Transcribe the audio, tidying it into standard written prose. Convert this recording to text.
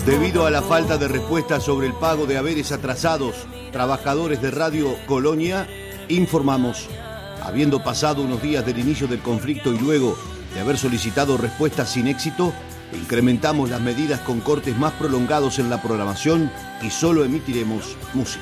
Debido a la falta de respuesta sobre el pago de haberes atrasados, trabajadores de Radio Colonia informamos, habiendo pasado unos días del inicio del conflicto y luego de haber solicitado respuestas sin éxito, incrementamos las medidas con cortes más prolongados en la programación y solo emitiremos música.